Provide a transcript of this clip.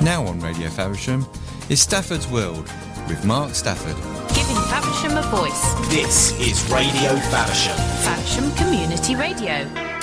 Now on Radio Faversham is Stafford's World with Mark Stafford. Giving Faversham a voice. This is Radio Faversham. Faversham Community Radio.